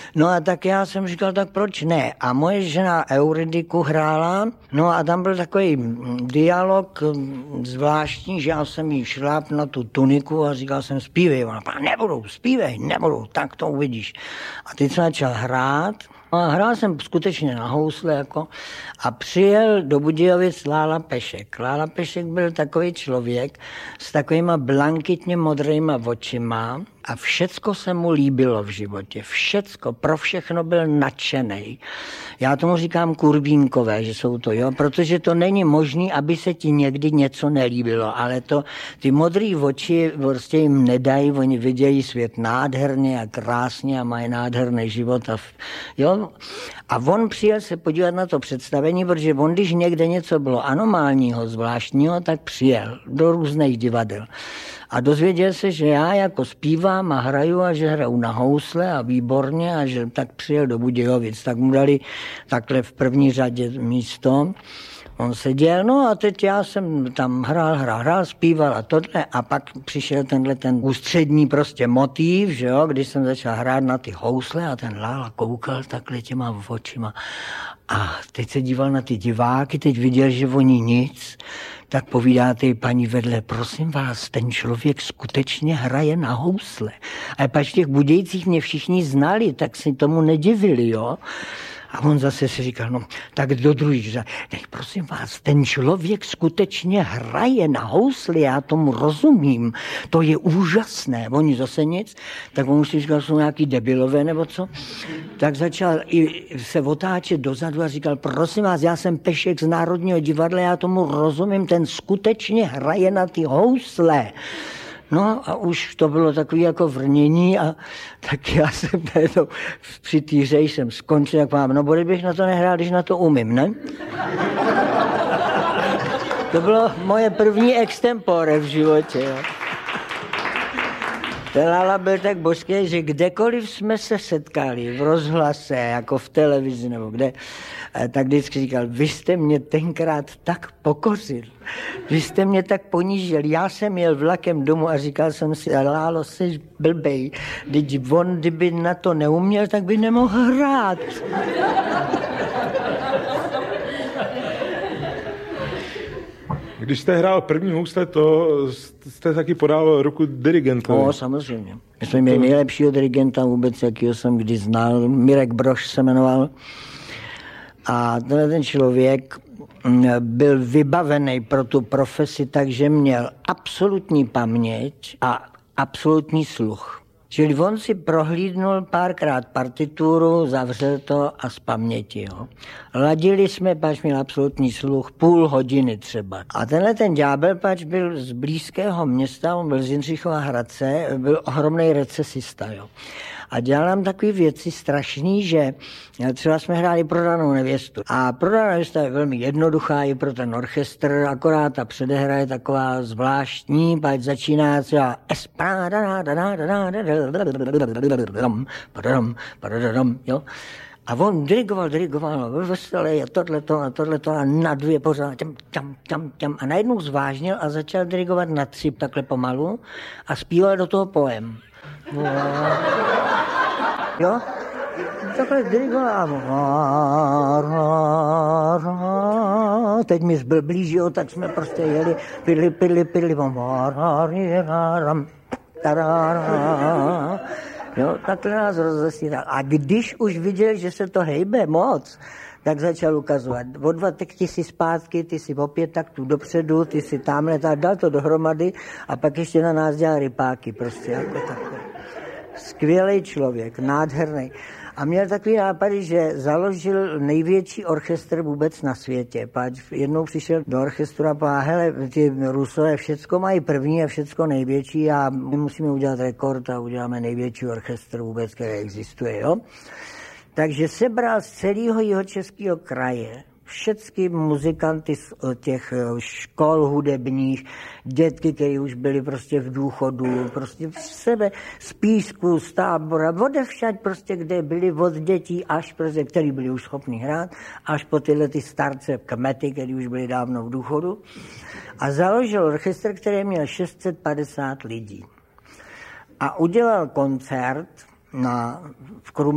No a tak já jsem říkal, tak proč ne? A moje žena Euridiku hrála, no a tam byl takový dialog zvláštní, že já jsem jí šláp na tu tuniku a říkal jsem, zpívej. Ona nebudou, tak to uvidíš. A teď jsem začal hrát. A hrál jsem skutečně na housle jako, a přijel do Budějovic Lála Pešek. Lála Pešek byl takový člověk s takovýma blankitně modrýma očima a všecko se mu líbilo v životě. Všecko, pro všechno byl nadšenej. Já tomu říkám kurbínkové, že jsou to, jo, protože to není možný, aby se ti někdy něco nelíbilo, ale to, ty modrý oči prostě jim nedají, oni vidějí svět nádherně a krásně a mají nádherný život a jo. A on přijel se podívat na to představení, protože on, když někde něco bylo anomálního, zvláštního, tak přijel do různých divadel. A dozvěděl se, že já jako zpívám a hraju a že hraju na housle a výborně a že tak přijel do Budějovic. Tak mu dali takhle v první řadě místo. On seděl, no a teď já jsem tam hrál, zpíval a tohle a pak přišel ten ústřední prostě motiv, že jo, když jsem začal hrát na ty housle a ten Lála koukal takhle těma očima a teď se díval na ty diváky, teď viděl, že oni nic, tak povídá té paní vedle, prosím vás, ten člověk skutečně hraje na housle. A pak v těch Budějcích mě všichni znali, tak si tomu nedivili, jo. A on zase si říkal, no, tak do druhý říkal, prosím vás, ten člověk skutečně hraje na housli, já tomu rozumím, to je úžasné. Oni zase nic, tak on už si říkal, jsou nějaký debilové nebo co. Tak začal i se otáčet dozadu a říkal, prosím vás, já jsem Pešek z Národního divadla, já tomu rozumím, ten skutečně hraje na ty housle. No a už to bylo takový jako vrnění a tak já jsem při té hře jsem skončil, jak mám, no bude bych na to nehrál, když na to umím, ne? To bylo moje první extempore v životě, jo. Ten Lála byl tak božský, že kdekoliv jsme se setkali, v rozhlase, jako v televizi nebo kde, tak vždycky říkal, vy jste mě tenkrát tak pokořil, vy jste mě tak ponížil, já jsem jel vlakem domů a říkal jsem si, Lálo, jsi blbej, kdyby na to neuměl, tak by nemohl hrát. Když jste hrál první housle, to jste taky podal ruku dirigentovi. No, samozřejmě. My jsme měli nejlepšího dirigenta vůbec, jakýho jsem kdy znal. Mirek Brož se jmenoval. A ten člověk byl vybavený pro tu profesi, takže měl absolutní paměť a absolutní sluch. Čili on si prohlídnul párkrát partituru, zavřel to a z paměti. Jo. Ladili jsme, pač měl absolutní sluch, půl hodiny třeba. A tenhle ten ďábel pač byl z blízkého města, on byl z Jindřichova Hradce, byl ohromný recesista. Jo. A dělal nám takové věci strašný, že třeba jsme hráli Prodanou nevěstu. A Prodaná nevěsta je velmi jednoduchá i pro ten orchestr, akorát ta předehra je taková zvláštní, pak začíná třeba jo. A on dirigoval, byl veselý a tohleto a na dvě pořád, a najednou zvážnil a začal dirigovat na tři takhle pomalu a zpíval do toho poem. Jo? Takhle dirigoval. Teď mi zblblí, že jo, tak jsme prostě jeli, pili, jo, takhle nás rozesíral. A když už viděl, že se to hejbe moc, tak začal ukazovat. O 2 takty si zpátky, ty si o 5 taktů dopředu, ty si tamhle, dal to dohromady a pak ještě na nás dělal rypáky, prostě jako takhle. Skvělý člověk, nádherný. A měl takový nápady, že založil největší orchestr vůbec na světě. Páč jednou přišel do orchestru a povedal, hele, ty Rusové všecko mají první a všecko největší a my musíme udělat rekord a uděláme největší orchestr vůbec, který existuje, jo. Takže sebral z celého jihočeského kraje všechny muzikanty z těch škol hudebních, dětky, které už byly prostě v důchodu, prostě v sebe, z Písku, z Tábora, odevšať prostě, kde byli od dětí až prostě, který byli už schopni hrát, až po tyhle ty starce kmety, které už byly dávno v důchodu. A založil orchestr, který měl 650 lidí. A udělal koncert v